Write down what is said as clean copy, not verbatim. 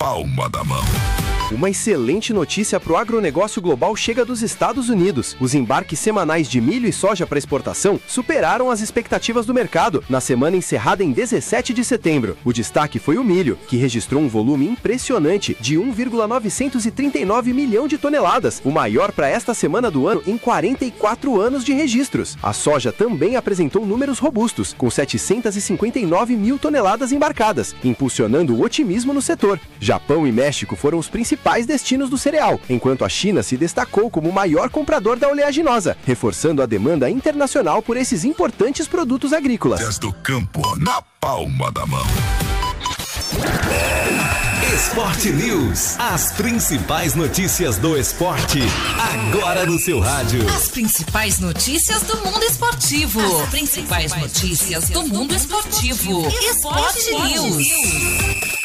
palma da mão. Uma excelente notícia para o agronegócio global chega dos Estados Unidos. Os embarques semanais de milho e soja para exportação superaram as expectativas do mercado na semana encerrada em 17 de setembro. O destaque foi o milho, que registrou um volume impressionante de 1,939 milhão de toneladas, o maior para esta semana do ano em 44 anos de registros. A soja também apresentou números robustos, com 759 mil toneladas embarcadas, impulsionando o otimismo no setor. Japão e México foram os principais destinos do cereal, enquanto a China se destacou como o maior comprador da oleaginosa, reforçando a demanda internacional por esses importantes produtos agrícolas. Notícias do campo na palma da mão. Esporte News. As principais notícias do esporte, agora no seu rádio. As principais notícias do mundo esportivo. As principais notícias do mundo esportivo. Esporte News.